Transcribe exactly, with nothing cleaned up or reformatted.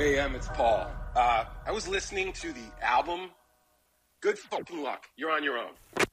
A M, it's Paul. Uh, I was listening to the album. Good fucking luck. You're on your own.